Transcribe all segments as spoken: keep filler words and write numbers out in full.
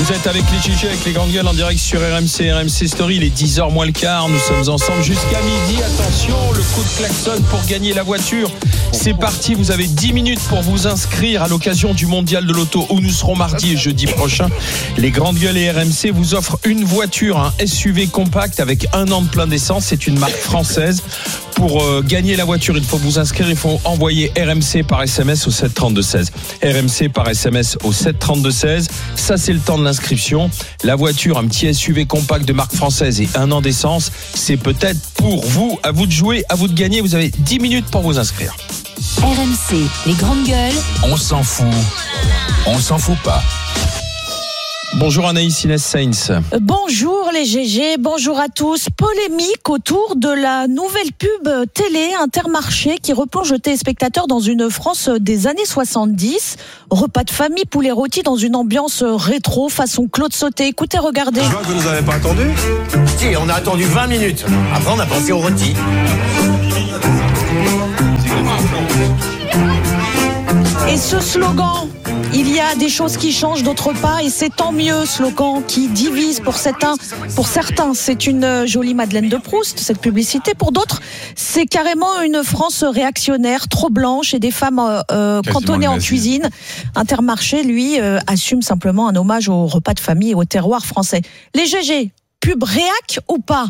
Vous êtes avec les G G, avec les grandes gueules en direct sur R M C, R M C Story. Il est dix heures moins le quart. Nous sommes ensemble jusqu'à midi. Attention, le coup de klaxon pour gagner la voiture. C'est parti. Vous avez dix minutes pour vous inscrire à l'occasion du mondial de l'auto où nous serons mardi et jeudi prochain. Les grandes gueules et R M C vous offrent une voiture, un S U V compact avec un an de plein d'essence. C'est une marque française. Pour euh, gagner la voiture, il faut vous inscrire. Il faut envoyer R M C par S M S au sept trente-deux seize. R M C par S M S au sept trente-deux seize. Ça, c'est le temps de l'inscription. La voiture, un petit S U V compact de marque française et un an d'essence, c'est peut-être pour vous. À vous de jouer, à vous de gagner. Vous avez dix minutes pour vous inscrire. R M C, les grandes gueules. On s'en fout. On s'en fout pas. Bonjour Anaïs Inès Sainz. Bonjour les G G, bonjour à tous. Polémique autour de la nouvelle pub télé Intermarché qui replonge le téléspectateur dans une France des années soixante-dix. Repas de famille, poulet rôti dans une ambiance rétro façon Claude Sauté. Écoutez, regardez. Je vois que vous nous avez pas attendu. Si, on a attendu vingt minutes. Après, on a pensé au rôti. Et ce slogan, il y a des choses qui changent, d'autres pas, et c'est tant mieux, slogan qui divise. Pour certains, pour certains, c'est une jolie Madeleine de Proust, cette publicité. Pour d'autres, c'est carrément une France réactionnaire, trop blanche, et des femmes euh, cantonnées en cuisine. Intermarché, lui, euh, assume simplement un hommage au repas de famille et au terroir français. Les G G, pub réac ou pas?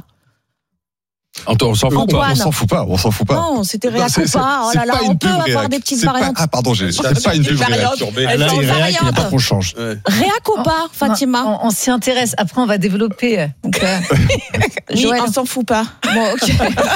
On s'en fout pas. On s'en fout pas, on s'en fout pas. Non, c'était réac ou pas. Oh là là, on peut avoir des petites variantes. Ah pardon, j'ai c'est pas une pub réac. Elles sont variantes. Il n'y a pas qu'on change. Réac ou pas, Fatima? On, on s'y intéresse. Après, on va développer. Donc, euh... oui, Joël, on s'en fout pas. Bon, ok.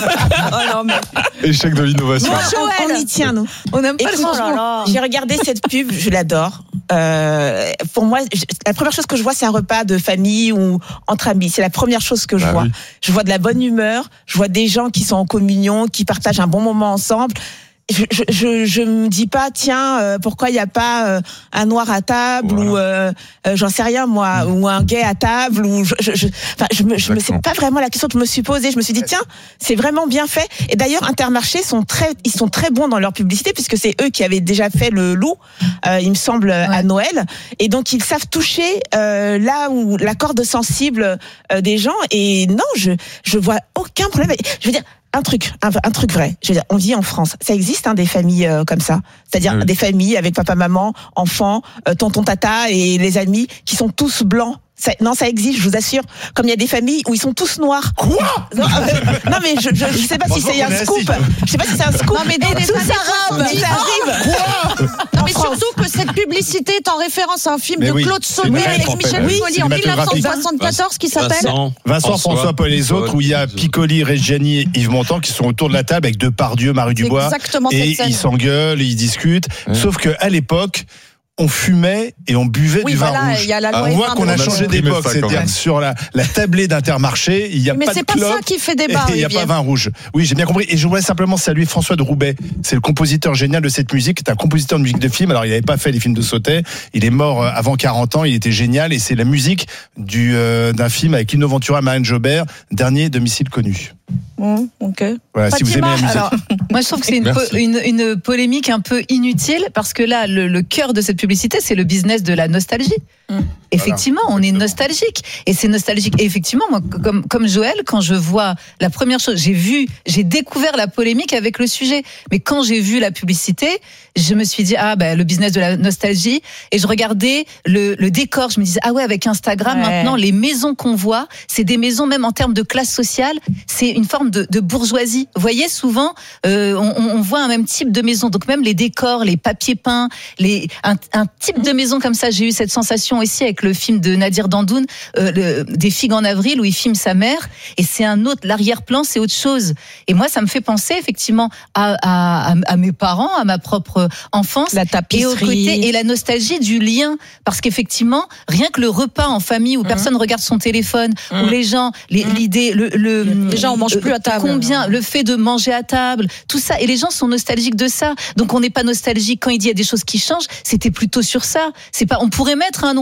Oh non, mais... Échec de l'innovation. Moi, Joël, on y tient, nous. On n'aime pas Écoute, le changement. J'ai regardé cette pub, je l'adore. Euh, pour moi, je, la première chose que je vois, c'est un repas de famille ou entre amis. C'est la première chose que je bah vois. Oui. Je vois de la bonne humeur. Je vois des gens qui sont en communion, qui partagent un bon moment ensemble. Je, je, je, je me dis pas, tiens, euh, pourquoi il n'y a pas euh, un noir à table voilà. ou euh, euh, j'en sais rien moi, mmh. ou un gay à table ou je, je, je, enfin, je me, je me c'est pas vraiment la question que je me suis posée. Je me suis dit tiens, c'est vraiment bien fait. Et d'ailleurs, Intermarché sont très, ils sont très bons dans leur publicité puisque c'est eux qui avaient déjà fait le loup, euh, il me semble, ouais. à Noël. Et donc ils savent toucher euh, là où la corde sensible euh, des gens. Et non, je, je vois aucun problème. Je veux dire. Un truc, un, un truc vrai. Je veux dire, on vit en France. Ça existe, hein, des familles euh, comme ça. C'est-à-dire oui. des familles avec papa, maman, enfants, euh, tonton, tata et les amis qui sont tous blancs. Ça, non, ça existe, je vous assure. Comme il y a des familles où ils sont tous noirs. Quoi? Non, euh, non mais je, je, je sais pas si c'est un scoop. Je sais pas si c'est un scoop. Non mais des tous arabes. Ça arrive. Quoi? Non mais surtout que cette publicité est en référence à un film mais de oui, Claude Sauté avec Michel Piccoli en dix-neuf cent soixante-quatorze qui s'appelle Vincent, Vincent François Paul et les autres, où il y a Piccoli, Reggiani et Yves Montand qui sont autour de la table avec Depardieu, Marie Dubois. Exactement et ils s'engueulent, et ils discutent. Mmh. Sauf qu'à l'époque, on fumait et on buvait oui, du vin voilà, rouge. Y a la loi on voit qu'on a changé d'époque, c'est-à-dire même. sur la, la tablée d'Intermarché, il n'y a mais pas de clope. Mais c'est pas ça qui fait débat. Il n'y a pas vin rouge. Oui, j'ai bien compris. Et je voudrais simplement saluer François de Roubaix. C'est le compositeur génial de cette musique. C'est un compositeur de musique de film. Alors, il n'avait pas fait les films de Sautet. Il est mort avant quarante ans. Il était génial. Et c'est la musique du, euh, d'un film avec Lino Ventura et Marianne Jobert, Dernier domicile connu. Mmh, ok. Voilà, Fatima, si vous aimez la musique. Alors, moi, je trouve que c'est une, po- une, une polémique un peu inutile parce que là, le, le cœur de cette publicité, c'est le business de la nostalgie. Mmh. Effectivement, voilà, on est nostalgique et c'est nostalgique. Et effectivement, moi, comme, comme Joël, quand je vois la première chose, j'ai vu, j'ai découvert la polémique avec le sujet. Mais quand j'ai vu la publicité, je me suis dit ah ben le business de la nostalgie et je regardais le, le décor. Je me disais ah ouais avec Instagram ouais. maintenant les maisons qu'on voit, c'est des maisons même en termes de classe sociale, c'est une forme de, de bourgeoisie. Vous voyez souvent, euh, on, on voit un même type de maison. Donc même les décors, les papiers peints, les un, un type de maison comme ça. J'ai eu cette sensation aussi avec le film de Nadir Dandoun, euh, le, des figues en avril où il filme sa mère et c'est un autre. L'arrière-plan c'est autre chose. Et moi ça me fait penser effectivement à, à, à mes parents, à ma propre enfance, la tapisserie et au côté et la nostalgie du lien, parce qu'effectivement rien que le repas en famille où mmh. personne regarde son téléphone, mmh. où les gens, les, mmh. l'idée, le, le les gens on mange plus à table. Combien le fait de manger à table, tout ça, et les gens sont nostalgiques de ça. Donc on n'est pas nostalgique quand il dit il y a des choses qui changent. C'était plutôt sur ça. C'est pas, on pourrait mettre un noir et un arabe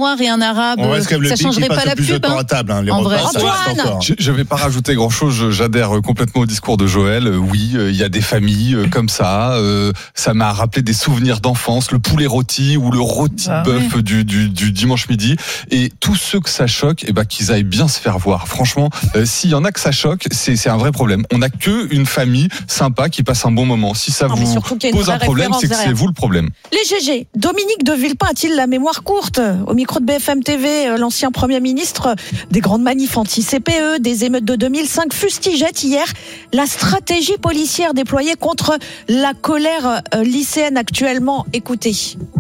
arabe, On reste comme le ça pays qui changerait passe pas le la plus de pub. temps Hein. à table, hein, les En repas, vrai. ça reste Antoine encore. Je, je vais pas rajouter grand chose. J'adhère complètement au discours de Joël. Euh, Oui, euh, il y a des familles euh, comme ça. Euh, ça m'a rappelé des souvenirs d'enfance, le poulet rôti ou le rôti Ah bœuf oui. du, du, du dimanche midi. Et tous ceux que ça choque, eh ben qu'ils aillent bien se faire voir. Franchement, euh, s'il y en a que ça choque, c'est c'est un vrai problème. On n'a que une famille sympa qui passe un bon moment. Si ça Non, mais vous surtout qu'il y a une pose un vraie problème, c'est que référence c'est vous le problème. Les G G, Dominique de Villepin a-t-il la mémoire courte? Au micro de B F M T V, euh, l'ancien Premier ministre des grandes manifs anti-C P E, des émeutes de deux mille cinq, fustigeait hier la stratégie policière déployée contre la colère euh, lycéenne actuellement. Écoutez.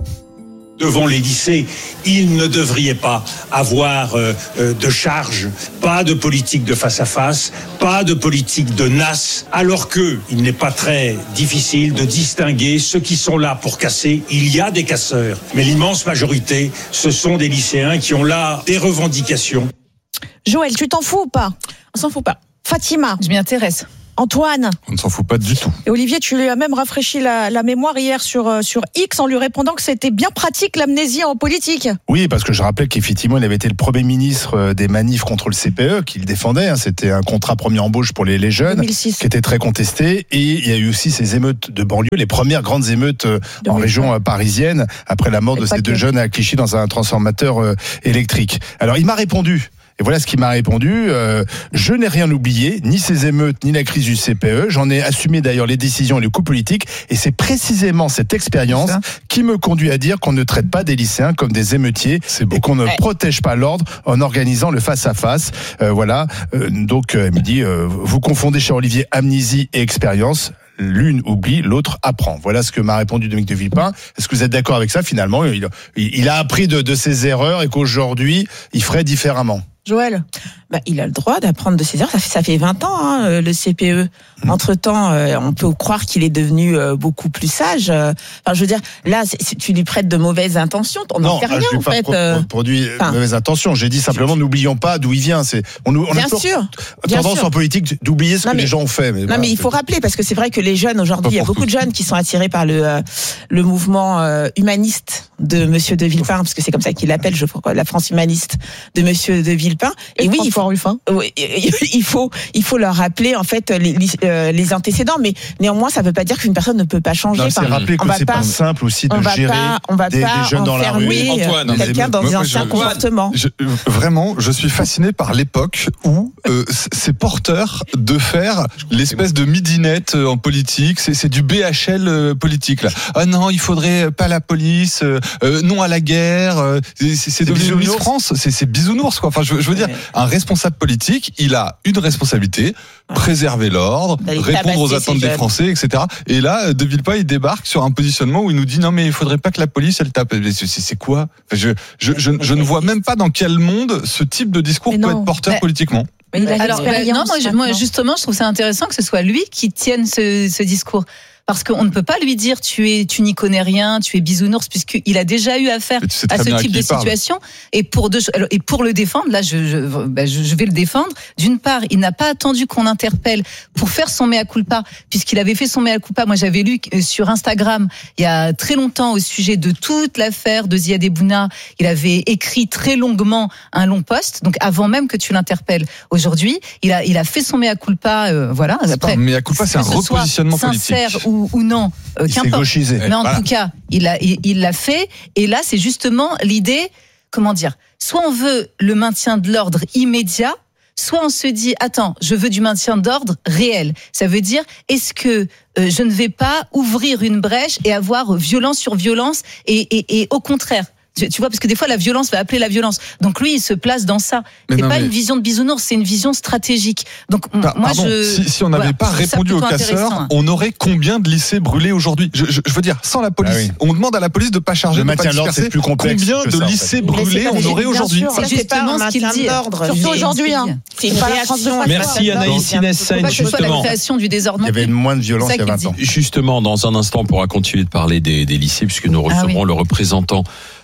Devant les lycées, il ne devrait pas avoir euh, euh, de charge, pas de politique de face à face, pas de politique de N A S, alors que il n'est pas très difficile de distinguer ceux qui sont là pour casser. Il y a des casseurs, mais l'immense majorité, ce sont des lycéens qui ont là des revendications. Joël, tu t'en fous ou pas? On s'en fout pas. Fatima, Je m'y intéresse. Antoine On ne s'en fout pas du tout. et Olivier, tu lui as même rafraîchi la, la mémoire hier sur, euh, sur X en lui répondant que c'était bien pratique l'amnésie en politique. Oui, parce que je rappelle qu'effectivement, il avait été le premier ministre euh, des manifs contre le C P E, qu'il défendait. Hein. C'était un contrat première embauche pour les, les jeunes, deux mille six. qui était très contesté. Et il y a eu aussi ces émeutes de banlieue, les premières grandes émeutes euh, en deux mille région euh, parisienne, après la mort Et de pas ces deux que. jeunes à Clichy dans un transformateur euh, électrique. Alors, il m'a répondu. Et voilà ce qu'il m'a répondu. Euh, je n'ai rien oublié, ni ces émeutes, ni la crise du C P E. J'en ai assumé d'ailleurs les décisions et les coups politiques. Et c'est précisément cette expérience qui me conduit à dire qu'on ne traite pas des lycéens comme des émeutiers et qu'on ne Ouais. protège pas l'ordre en organisant le face-à-face. Euh, voilà. Euh, donc, euh, il me dit, euh, vous confondez, cher Olivier, amnésie et expérience. L'une oublie, l'autre apprend. Voilà ce que m'a répondu Dominique de Villepin. Est-ce que vous êtes d'accord avec ça? Finalement, il, il a appris de, de ses erreurs et qu'aujourd'hui, il ferait différemment. Joël, Bah, il a le droit d'apprendre de ses erreurs. Ça fait, ça fait vingt ans, hein, euh, le C P E. Entre-temps, euh, on peut croire qu'il est devenu euh, beaucoup plus sage. Euh, Enfin, je veux dire, là, c'est- c'est- tu lui prêtes de mauvaises intentions. On n'en Non, fait ah, rien, je en n'ai pas fait. pro- euh. produit enfin. de mauvaises intentions. J'ai dit simplement, n'oublions pas d'où il vient. C'est, on, on Bien a toujours sûr. Bien tendance sûr. en politique d'oublier ce Non, que mais- les gens ont fait. Mais Non, voilà, mais il faut c'est- rappeler, parce que c'est vrai que les jeunes aujourd'hui, il y a Pas pour beaucoup de jeunes qui sont attirés par le euh, le mouvement euh, humaniste de Monsieur de Villepin, parce que c'est comme ça qu'il l'appelle, je crois, la France humaniste de Monsieur de Villepin. Et, oui, il faut, Ruffin. oui, il faut, il faut leur rappeler en fait les, les, euh, les antécédents, mais néanmoins, ça ne veut pas dire qu'une personne ne peut pas changer. Non, c'est Enfin, rappeler on que va c'est pas simple aussi de on va gérer pas, on va des, pas des jeunes dans la rue. enfermer euh, Antoine, quelqu'un dans Moi, des moi, anciens je- comportements. Je, vraiment, je suis fasciné par l'époque où euh, c- c'est porteur de faire l'espèce de midinette euh, en politique. C'est, c'est du B H L euh, politique là. Ah non, il faudrait pas la police, euh, euh, non à la guerre. euh, c'est, c'est, c'est devenu Miss France. C'est, c'est bisounours quoi. Enfin, je, je veux dire, un responsable politique, il a une responsabilité, préserver l'ordre, D'aller répondre aux tabasser attentes ces des jeunes. Français, et cetera. Et là, De Villepin, il débarque sur un positionnement où il nous dit non mais il faudrait pas que la police elle tape. Mais C'est, c'est, c'est quoi? Enfin, je, je, je, je ne vois même pas dans quel monde ce type de discours Mais peut non. être porteur Mais- politiquement. Mais il a Alors, bah, l'expérience non, moi, je- moi, maintenant. justement, je trouve ça intéressant que ce soit lui qui tienne ce, ce discours. Parce qu'on ne peut pas lui dire tu es, tu n'y connais rien, tu es bisounours, puisqu'il a déjà eu affaire Mais tu sais à très ce bien à type qui de il parle. situation. Et pour, deux, alors, et pour le défendre, là, je, je, bah, je, je vais le défendre. D'une part, il n'a pas attendu qu'on l'interpelle pour faire son mea culpa, puisqu'il avait fait son mea culpa. Moi, j'avais lu euh, sur Instagram, il y a très longtemps, au sujet de toute l'affaire de Ziad Ebouna, il avait écrit très longuement un long post, donc avant même que tu l'interpelles. Aujourd'hui, il a, il a fait son mea culpa, euh, voilà. Après, Mais à coup pas, c'est un que ce soit repositionnement sincère politique. ou, ou non, euh, Il s'est qu'importe. gauchisé. Mais en Voilà. tout cas, il l'a il, il l'a fait. Et là, c'est justement l'idée, comment dire, soit on veut le maintien de l'ordre immédiat, soit on se dit, attends, je veux du maintien d'ordre réel. Ça veut dire, est-ce que euh, je ne vais pas ouvrir une brèche et avoir violence sur violence et, et, et au contraire. Tu tu vois, parce que des fois, la violence va appeler la violence. Donc lui, il se place dans ça. Mais C'est non, pas mais- une vision de bisounours, c'est une vision stratégique. Donc m- Par- moi, pardon, je... si, si on n'avait voilà, pas je trouve ça répondu aux plutôt casseurs, intéressant. on aurait combien de lycées brûlés aujourd'hui? je, je, je veux dire, sans la police, Ah oui. on demande à la police de pas charger, Le de pas maintien de l'ordre, disperser. c'est plus complexe Combien que de ça, en fait. lycées Mais c'est brûlés pas on des- aurait bien aujourd'hui? sûr, Ça, c'est c'est pas justement un ce qu'il maintien dit. d'ordre. Surtout C'est- aujourd'hui, hein. C'est une Pas la réaction. France de face. Merci Anaïs Inès Faut Sain, pas que ce soit la justement. création du désordre Il y non avait plus. moins de violence C'est il y a ça vingt qu'il ans. Justement, dans un instant, on pourra continuer de parler des, des lycées, puisque nous recevrons Ah oui. le représentant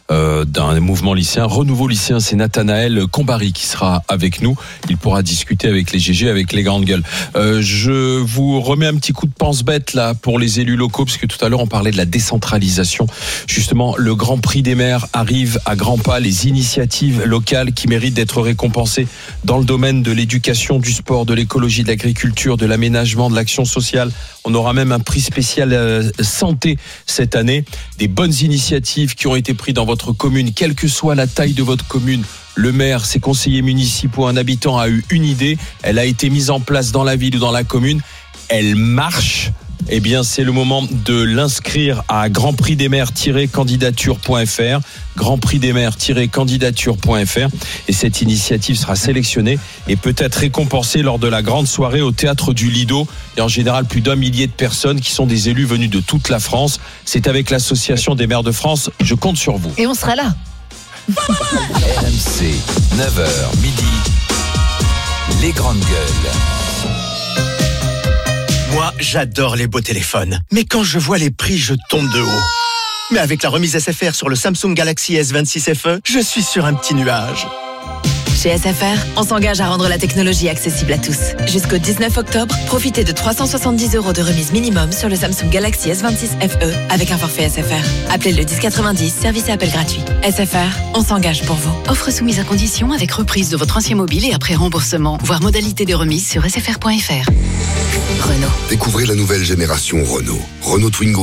euh, d'un mouvement lycéen, Renouveau lycéen. C'est Nathanaël Combary qui sera avec nous. Il pourra discuter avec les G G, avec les grandes gueules. Euh, je vous remets un petit coup de pense-bête là pour les élus locaux, parce que tout à l'heure on parlait de la décentralisation. Justement, le Grand Prix des maires arrive à grands pas. Les initiatives locales qui méritent d'être récompensées dans le domaine de l'éducation, du sport, de l'écologie, de l'agriculture, de l'aménagement, de l'action sociale. On aura même un prix spécial euh, santé cette année. Des bonnes initiatives qui ont été prises dans votre commune, quelle que soit la taille de votre commune. Le maire, ses conseillers municipaux, un habitant a eu une idée. Elle a été mise en place dans la ville ou dans la commune. Elle marche. Eh bien, c'est le moment de l'inscrire à grand prix des maires candidature point f r, grand prix des maires candidature point f r, et cette initiative sera sélectionnée et peut-être récompensée lors de la grande soirée au théâtre du Lido. Et en général, plus d'un millier de personnes qui sont des élus venus de toute la France. C'est avec l'association des maires de France. Je compte sur vous. Et on sera là. R M C, neuf heures midi, les grandes gueules. Moi, j'adore les beaux téléphones. Mais quand je vois les prix, je tombe de haut. Mais avec la remise S F R sur le Samsung Galaxy S vingt-six F E, je suis sur un petit nuage. Chez S F R, on s'engage à rendre la technologie accessible à tous. Jusqu'au dix-neuf octobre, profitez de trois cent soixante-dix euros de remise minimum sur le Samsung Galaxy S vingt-six F E avec un forfait S F R. Appelez le dix quatre-vingt-dix, service et appel gratuit. S F R, on s'engage pour vous. Offre soumise à condition avec reprise de votre ancien mobile et après remboursement. Voir modalité de remise sur s f r point f r. Renault. Découvrez la nouvelle génération Renault. Renault Twingo.